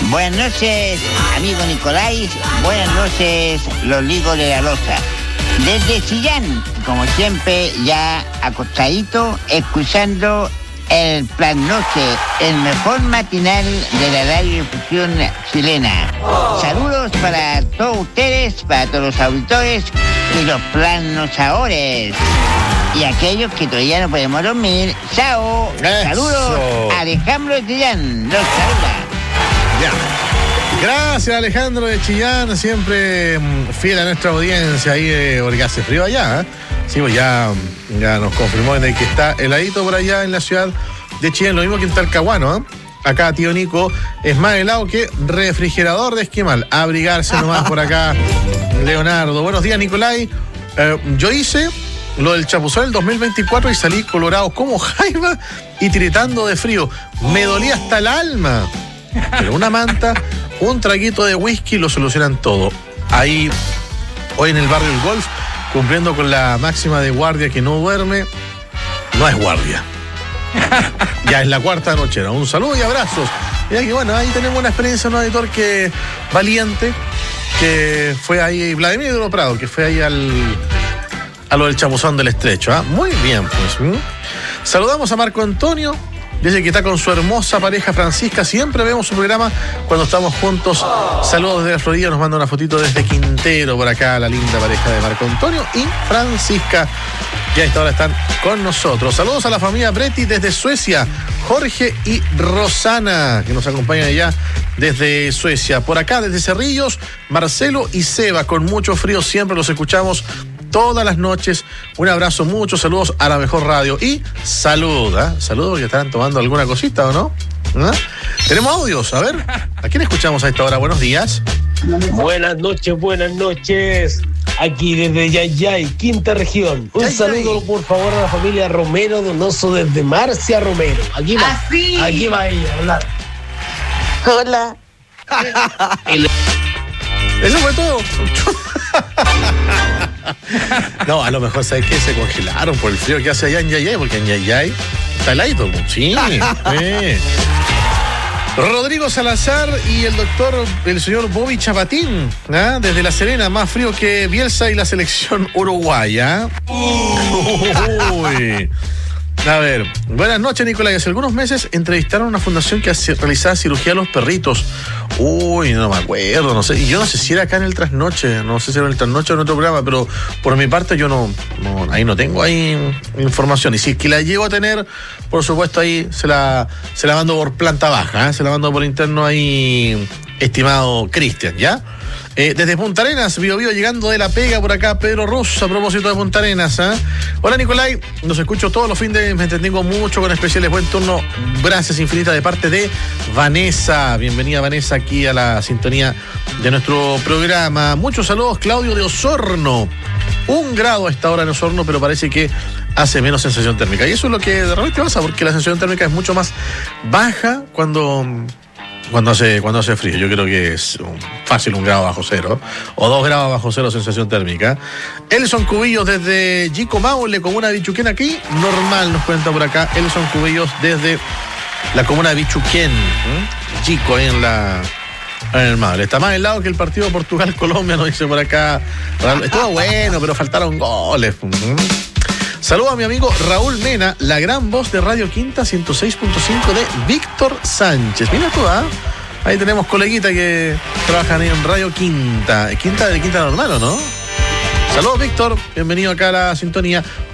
Buenas noches, amigo Nicolai. Buenas noches, los ligos de la loza. Desde Chillán, como siempre, ya acostadito, escuchando el Plan Noche, el mejor matinal de la radiodifusión chilena. Saludos para todos ustedes, para todos los auditores y los plannochadores. Y aquellos que todavía no podemos dormir. ¡Chao! Eso. Saludos, Alejandro de Chillán. Los saluda. Ya. Gracias, Alejandro de Chillán, siempre fiel a nuestra audiencia ahí, porque hace frío allá, ¿eh? Sí, pues ya nos confirmó de que está heladito por allá en la ciudad de Chillán, lo mismo que en Talcahuano, ¿eh? Acá, tío Nico, es más helado que refrigerador de Esquimal. Abrigarse nomás por acá, Leonardo. Buenos días, Nicolai. Yo hice lo del chapuzón del 2024 y salí colorado como jaiba y tiritando de frío. Me dolía hasta el alma. Pero una manta, un traguito de whisky lo solucionan todo. Ahí, hoy en el barrio El Golf, cumpliendo con la máxima de guardia que no duerme, no es guardia. Ya es la cuarta noche, ¿no? Un saludo y abrazos. Mira que bueno, ahí tenemos una experiencia, un auditor que valiente, que fue ahí, Vladimir de lo Prado, que fue ahí a lo del chapuzón del estrecho, ¿ah? Muy bien, pues. Saludamos a Marco Antonio. Dice que está con su hermosa pareja Francisca. Siempre vemos su programa cuando estamos juntos. Saludos desde la Florida. Nos manda una fotito desde Quintero por acá, la linda pareja de Marco Antonio y Francisca, que a esta hora están con nosotros. Saludos a la familia Bretti desde Suecia, Jorge y Rosana, que nos acompañan allá desde Suecia. Por acá, desde Cerrillos, Marcelo y Seba, con mucho frío, siempre los escuchamos todas las noches. Un abrazo, muchos saludos a la mejor radio. Y salud, ¿eh? Salud porque están tomando alguna cosita, ¿o no? ¿Ah? Tenemos audios, a ver. ¿A quién escuchamos a esta hora? Buenos días. Buenas noches. Aquí desde Yayay, quinta región. Un saludo, por favor, a la familia Romero Donoso desde Marcia Romero. Aquí va ella a hablar. Hola. Eso fue todo. No, a lo mejor, ¿sabes qué? Se congelaron por el frío que hace allá en Yayay, porque en Yayay está heladito. Sí. Rodrigo Salazar y el señor Bobby Chapatín, ¿ah? Desde La Serena, más frío que Bielsa y la selección uruguaya. Uy. A ver, buenas noches, Nicolai. Hace algunos meses entrevistaron a una fundación que realizaba cirugía a los perritos. Uy, no me acuerdo, no sé. Y yo no sé si era acá en el Trasnoche, no sé si era en el Trasnoche o en otro programa, pero por mi parte yo no ahí no tengo ahí información. Y si es que la llego a tener, por supuesto ahí se la mando por planta baja, ¿eh? Se la mando por interno ahí, estimado Cristian, ¿ya? Desde Punta Arenas, Bio llegando de La Pega por acá, Pedro Ruz, a propósito de Punta Arenas, ¿eh? Hola, Nicolai, los escucho todos los fines, me entretengo mucho con especiales, buen turno, gracias infinitas de parte de Vanessa. Bienvenida, Vanessa, aquí a la sintonía de nuestro programa. Muchos saludos, Claudio de Osorno. 1 grado a esta hora en Osorno, pero parece que hace menos sensación térmica. Y eso es lo que de repente pasa, porque la sensación térmica es mucho más baja cuando hace frío. Yo creo que es fácil 1 grado bajo cero o 2 grados bajo cero sensación térmica. Elson Cubillos desde Yico Maule, comuna de Bichuquén, aquí normal, nos cuenta por acá Elson Cubillos desde la comuna de Bichuquén, Yico en el Maule. Está más helado que el partido Portugal-Colombia, nos dice por acá. Estuvo bueno, pero faltaron goles. Saludo a mi amigo Raúl Mena, la gran voz de Radio Quinta 106.5 de Víctor Sánchez. Mira tú, ¿ah? Ahí tenemos coleguita que trabajan en Radio Quinta. ¿Quinta de Quinta Normal o no? Saludos, Víctor. Bienvenido acá a la sintonía.